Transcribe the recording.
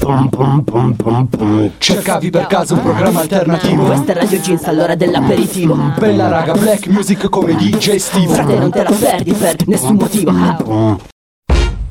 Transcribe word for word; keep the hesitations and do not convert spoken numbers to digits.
Cercavi per caso un programma alternativo? Questa è Radio Jeans all'ora dell'aperitivo. Bella raga, black music come D J Steve. Frate, non te la perdi per nessun motivo.